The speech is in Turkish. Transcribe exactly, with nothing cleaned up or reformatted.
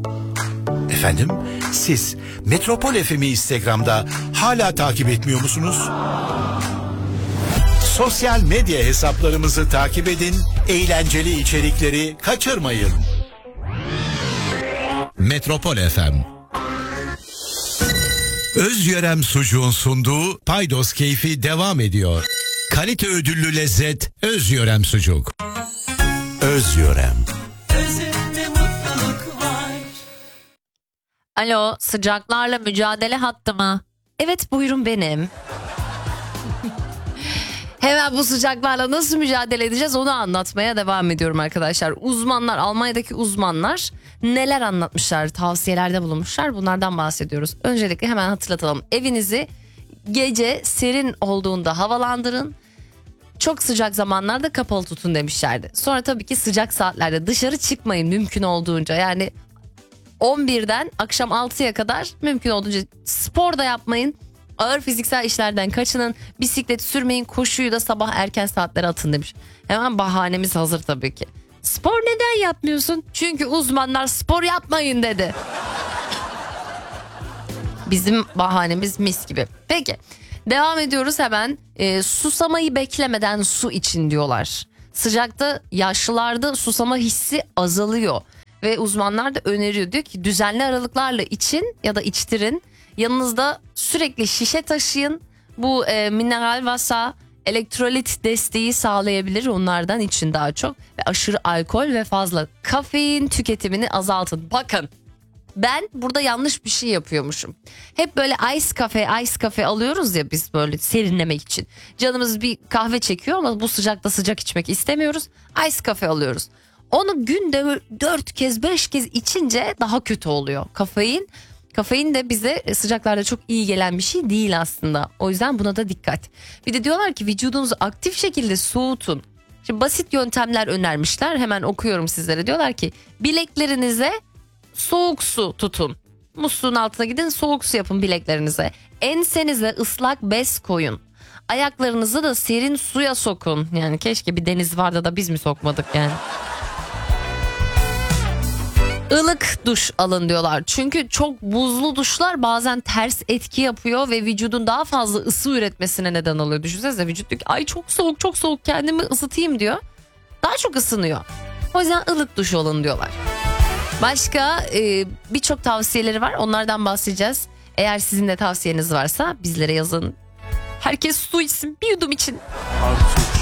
Efendim, siz Metropol F M'i Instagram'da hala takip etmiyor musunuz? Sosyal medya hesaplarımızı takip edin, eğlenceli içerikleri kaçırmayın. Metropol F M. Özyörem Sucuğun sunduğu Paydos Keyfi devam ediyor. Kalite ödüllü lezzet Özyörem Sucuk. Özyörem. Özünde mutluluk var. Alo, sıcaklarla mücadele hattı mı? Evet, buyurun benim. Hemen bu sıcaklarla nasıl mücadele edeceğiz onu anlatmaya devam ediyorum arkadaşlar. Uzmanlar, Almanya'daki uzmanlar neler anlatmışlar, tavsiyelerde bulunmuşlar, bunlardan bahsediyoruz. Öncelikle hemen hatırlatalım. Evinizi gece serin olduğunda havalandırın. Çok sıcak zamanlarda kapalı tutun demişlerdi. Sonra tabii ki sıcak saatlerde dışarı çıkmayın mümkün olduğunca. Yani on birden akşam altıya kadar mümkün olduğunca spor da yapmayın. Ağır fiziksel işlerden kaçının, bisiklet sürmeyin, koşuyu da sabah erken saatlere atın demiş. Hemen bahanemiz hazır tabii ki. Spor neden yapmıyorsun? Çünkü uzmanlar spor yapmayın dedi. Bizim bahanemiz mis gibi. Peki devam ediyoruz hemen. E, susamayı beklemeden su için diyorlar. Sıcakta yaşlılarda susama hissi azalıyor. Ve uzmanlar da öneriyor, diyor ki düzenli aralıklarla için ya da içtirin. Yanınızda sürekli şişe taşıyın. Bu e, mineral vasa, elektrolit desteği sağlayabilir, onlardan için daha çok. Ve aşırı alkol ve fazla kafein tüketimini azaltın. Bakın, ben burada yanlış bir şey yapıyormuşum. Hep böyle ice cafe, ice cafe alıyoruz ya biz böyle serinlemek için. Canımız bir kahve çekiyor ama bu sıcakta sıcak içmek istemiyoruz. Ice cafe alıyoruz. Onu günde dört kez beş kez içince daha kötü oluyor. Kafein Kafein de bize sıcaklarda çok iyi gelen bir şey değil aslında. O yüzden buna da dikkat. Bir de diyorlar ki vücudunuzu aktif şekilde soğutun. Şimdi basit yöntemler önermişler. Hemen okuyorum sizlere. Diyorlar ki bileklerinize soğuk su tutun. Musluğun altına gidin, soğuk su yapın bileklerinize. Ensenize ıslak bez koyun. Ayaklarınızı da serin suya sokun. Yani keşke bir deniz vardı da biz mi sokmadık yani. Ilık duş alın diyorlar. Çünkü çok buzlu duşlar bazen ters etki yapıyor ve vücudun daha fazla ısı üretmesine neden oluyor. Düşünsenize, vücut diyor ki ay çok soğuk çok soğuk kendimi ısıtayım diyor. Daha çok ısınıyor. O yüzden ılık duş alın diyorlar. Başka e, birçok tavsiyeleri var, onlardan bahsedeceğiz. Eğer sizin de tavsiyeniz varsa bizlere yazın. Herkes su içsin, bir yudum için. Artık